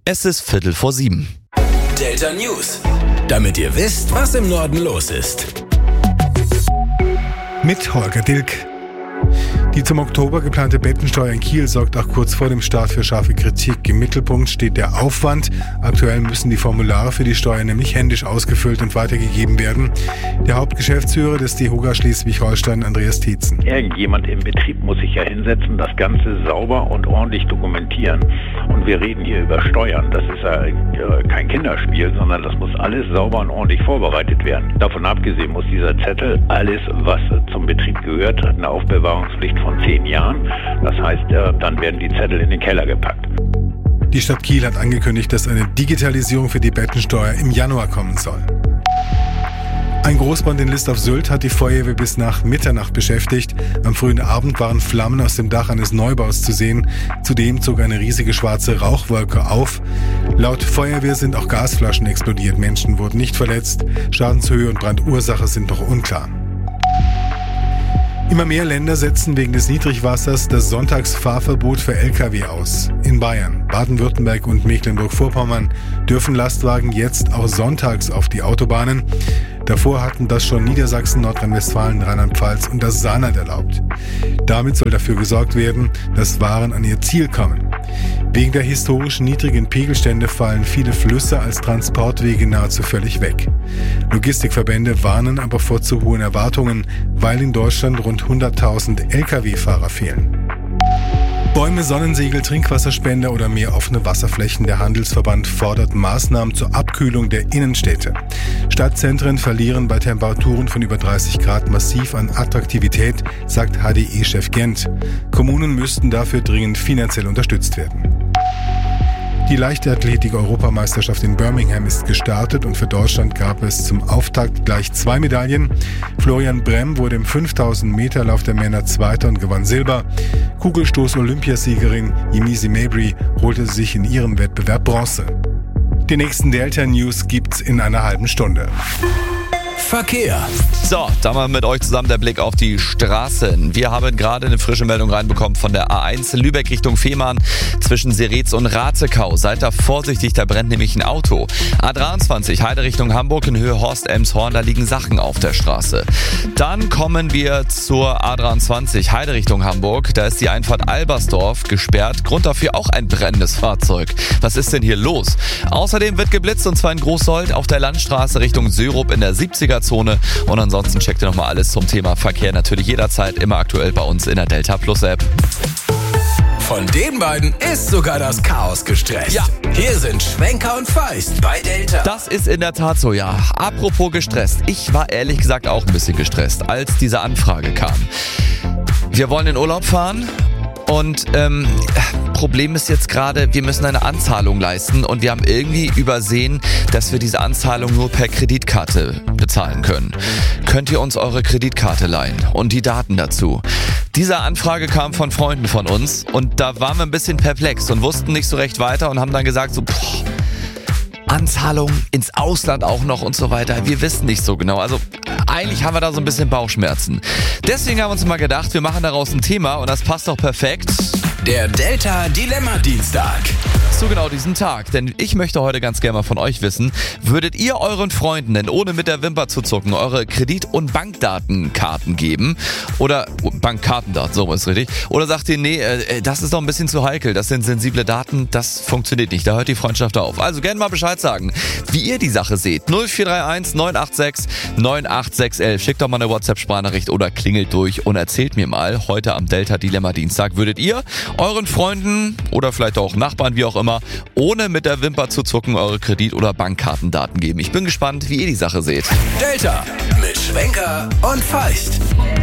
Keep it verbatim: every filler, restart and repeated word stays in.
Es ist Viertel vor sieben. Delta News, damit ihr wisst, was im Norden los ist. Mit Holger Dilk. Die zum Oktober geplante Bettensteuer in Kiel sorgt auch kurz vor dem Start für scharfe Kritik. Im Mittelpunkt steht der Aufwand. Aktuell müssen die Formulare für die Steuer nämlich händisch ausgefüllt und weitergegeben werden. Der Hauptgeschäftsführer des DEHOGA Schleswig-Holstein, Andreas Tietzen. Irgendjemand im Betrieb muss sich ja hinsetzen, das Ganze sauber und ordentlich dokumentieren. Und wir reden hier über Steuern. Das ist ja kein Kinderspiel, sondern das muss alles sauber und ordentlich vorbereitet werden. Davon abgesehen muss dieser Zettel alles, was zum Betrieb gehört, hat eine Aufbewahrungspflicht von zehn Jahren. Das heißt, dann werden die Zettel in den Keller gepackt. Die Stadt Kiel hat angekündigt, dass eine Digitalisierung für die Bettensteuer im Januar kommen soll. Ein Großbrand in List auf Sylt hat die Feuerwehr bis nach Mitternacht beschäftigt. Am frühen Abend waren Flammen aus dem Dach eines Neubaus zu sehen. Zudem zog eine riesige schwarze Rauchwolke auf. Laut Feuerwehr sind auch Gasflaschen explodiert. Menschen wurden nicht verletzt. Schadenshöhe und Brandursache sind noch unklar. Immer mehr Länder setzen wegen des Niedrigwassers das Sonntagsfahrverbot für L K W aus. In Bayern, Baden-Württemberg und Mecklenburg-Vorpommern dürfen Lastwagen jetzt auch sonntags auf die Autobahnen. Davor hatten das schon Niedersachsen, Nordrhein-Westfalen, Rheinland-Pfalz und das Saarland erlaubt. Damit soll dafür gesorgt werden, dass Waren an ihr Ziel kommen. Wegen der historischen niedrigen Pegelstände fallen viele Flüsse als Transportwege nahezu völlig weg. Logistikverbände warnen aber vor zu hohen Erwartungen, weil in Deutschland rund hunderttausend L K W-Fahrer fehlen. Bäume, Sonnensegel, Trinkwasserspender oder mehr offene Wasserflächen. Der Handelsverband fordert Maßnahmen zur Abkühlung der Innenstädte. Stadtzentren verlieren bei Temperaturen von über dreißig Grad massiv an Attraktivität, sagt H D E-Chef Gent. Kommunen müssten dafür dringend finanziell unterstützt werden. Die Leichtathletik-Europameisterschaft in Birmingham ist gestartet und für Deutschland gab es zum Auftakt gleich zwei Medaillen. Florian Brehm wurde im fünftausend Meter Lauf der Männer Zweiter und gewann Silber. Kugelstoß-Olympiasiegerin Yemisi Mabry holte sich in ihrem Wettbewerb Bronze. Die nächsten Delta News gibt's in einer halben Stunde. Verkehr. So, da mal mit euch zusammen der Blick auf die Straßen. Wir haben gerade eine frische Meldung reinbekommen von der A eins Lübeck Richtung Fehmarn zwischen Seretz und Ratzekau. Seid da vorsichtig, da brennt nämlich ein Auto. A dreiundzwanzig Heide Richtung Hamburg in Höhe Horst-Elmshorn, da liegen Sachen auf der Straße. Dann kommen wir zur A dreiundzwanzig Heide Richtung Hamburg. Da ist die Einfahrt Albersdorf gesperrt. Grund dafür auch ein brennendes Fahrzeug. Was ist denn hier los? Außerdem wird geblitzt und zwar in Großsold auf der Landstraße Richtung Sörup in der siebziger Zone. Und ansonsten checkt ihr nochmal alles zum Thema Verkehr natürlich jederzeit immer aktuell bei uns in der Delta Plus App. Von den beiden ist sogar das Chaos gestresst. Ja. Hier sind Schwenker und Feist bei Delta. Das ist in der Tat so, ja. Apropos gestresst. Ich war ehrlich gesagt auch ein bisschen gestresst, als diese Anfrage kam. Wir wollen in Urlaub fahren. Und ähm, Problem ist jetzt gerade, wir müssen eine Anzahlung leisten und wir haben irgendwie übersehen, dass wir diese Anzahlung nur per Kreditkarte bezahlen können. Könnt ihr uns eure Kreditkarte leihen und die Daten dazu? Diese Anfrage kam von Freunden von uns und da waren wir ein bisschen perplex und wussten nicht so recht weiter und haben dann gesagt so, boah, Anzahlung ins Ausland auch noch und so weiter. Wir wissen nicht so genau. Also eigentlich haben wir da so ein bisschen Bauchschmerzen. Deswegen haben wir uns mal gedacht, wir machen daraus ein Thema und das passt doch perfekt. Der Delta Dilemma Dienstag. Zu genau diesem Tag, denn ich möchte heute ganz gerne mal von euch wissen, würdet ihr euren Freunden denn ohne mit der Wimper zu zucken eure Kredit- und Bankdatenkarten geben? Oder Bankkartendaten, so ist richtig. Oder sagt ihr, nee, äh, das ist doch ein bisschen zu heikel, das sind sensible Daten, das funktioniert nicht, da hört die Freundschaft auf. Also gerne mal Bescheid sagen, wie ihr die Sache seht. null vier drei eins neun acht sechs neun acht sechs eins. Schickt doch mal eine WhatsApp-Sprachnachricht oder klingelt durch und erzählt mir mal, heute am Delta Dilemma Dienstag, würdet ihr euren Freunden oder vielleicht auch Nachbarn, wie auch immer, ohne mit der Wimper zu zucken eure Kredit- oder Bankkartendaten geben. Ich bin gespannt, wie ihr die Sache seht. Delta mit Schwenker und Feist.